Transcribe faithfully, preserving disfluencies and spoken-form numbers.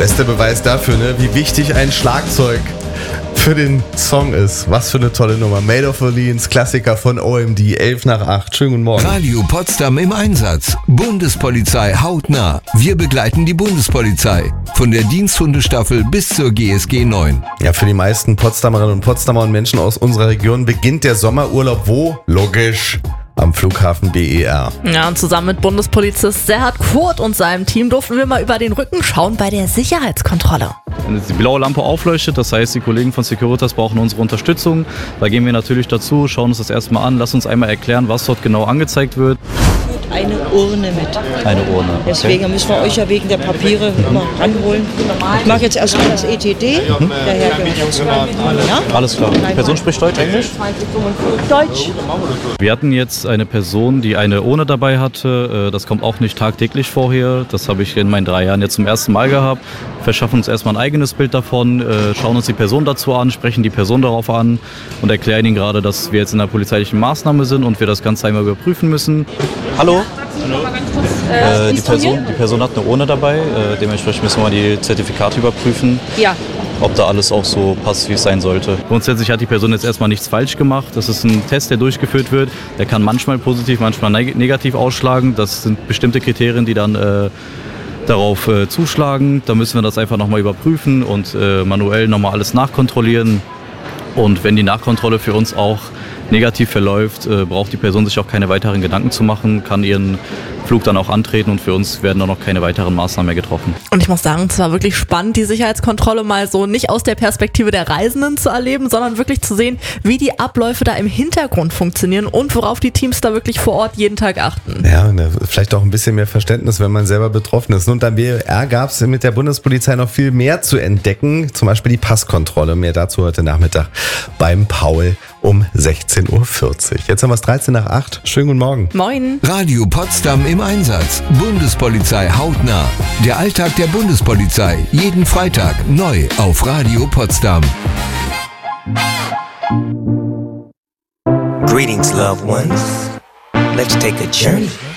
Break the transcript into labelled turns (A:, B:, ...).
A: Bester Beweis dafür, ne, wie wichtig ein Schlagzeug für den Song ist. Was für eine tolle Nummer. Made of Orleans, Klassiker von O M D, elf nach acht. Schönen guten Morgen.
B: Radio Potsdam im Einsatz. Bundespolizei hautnah. Wir begleiten die Bundespolizei. Von der Diensthundestaffel bis zur G S G neun.
A: Ja, für die meisten Potsdamerinnen und Potsdamer und Menschen aus unserer Region beginnt der Sommerurlaub wo? Logisch. Am Flughafen B E R.
C: Ja, und zusammen mit Bundespolizist Serhat Kurt und seinem Team durften wir mal über den Rücken schauen bei der Sicherheitskontrolle.
D: Wenn jetzt die blaue Lampe aufleuchtet, das heißt, die Kollegen von Securitas brauchen unsere Unterstützung. Da gehen wir natürlich dazu, schauen uns das erstmal an, lassen uns einmal erklären, was dort genau angezeigt wird.
E: Eine Urne mit.
D: Eine Urne. Okay.
E: Deswegen müssen wir euch ja wegen der Papiere immer ranholen. Ich mache jetzt erstmal das E T D. Mhm. Daher gehört dazu. Ja?
D: Alles klar. Die Person spricht Deutsch, Englisch?
E: Deutsch.
D: Wir hatten jetzt eine Person, die eine Urne dabei hatte. Das kommt auch nicht tagtäglich vor hier. Das habe ich in meinen drei Jahren jetzt zum ersten Mal gehabt. Verschaffen uns erstmal ein eigenes Bild davon, schauen uns die Person dazu an, sprechen die Person darauf an und erklären ihnen gerade, dass wir jetzt in einer polizeilichen Maßnahme sind und wir das Ganze einmal überprüfen müssen. Hallo? Hallo. Äh, die, Person, die Person hat eine Urne dabei, äh, dementsprechend müssen wir die Zertifikate überprüfen.
E: Ja.
D: Ob da alles auch so passt, wie es sein sollte. Grundsätzlich hat die Person jetzt erstmal nichts falsch gemacht. Das ist ein Test, der durchgeführt wird. Der kann manchmal positiv, manchmal neg- negativ ausschlagen. Das sind bestimmte Kriterien, die dann äh, darauf äh, zuschlagen. Da müssen wir das einfach nochmal überprüfen und äh, manuell nochmal alles nachkontrollieren. Und wenn die Nachkontrolle für uns auch negativ verläuft, äh, braucht die Person sich auch keine weiteren Gedanken zu machen, kann ihren Flug dann auch antreten und für uns werden dann noch keine weiteren Maßnahmen mehr getroffen.
C: Und ich muss sagen, es war wirklich spannend, die Sicherheitskontrolle mal so nicht aus der Perspektive der Reisenden zu erleben, sondern wirklich zu sehen, wie die Abläufe da im Hintergrund funktionieren und worauf die Teams da wirklich vor Ort jeden Tag achten.
A: Ja, ne, vielleicht auch ein bisschen mehr Verständnis, wenn man selber betroffen ist. Und am B E R gab es mit der Bundespolizei noch viel mehr zu entdecken, zum Beispiel die Passkontrolle. Mehr dazu heute Nachmittag beim Paul um sechzehn Uhr vierzig. Jetzt haben wir es dreizehn nach acht. Schönen guten Morgen.
C: Moin.
B: Radio Potsdam im Einsatz. Bundespolizei hautnah. Der Alltag der Bundespolizei. Jeden Freitag neu auf Radio Potsdam.
F: Greetings, loved ones. Let's take a journey.